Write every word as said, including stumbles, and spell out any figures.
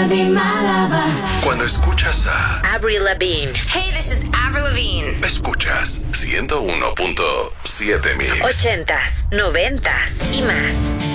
wanna be my lover. Cuando escuchas a Avril Lavigne. Hey, this is Avril Lavigne. escuchas ciento uno punto siete Mix. Ochentas, noventas y más.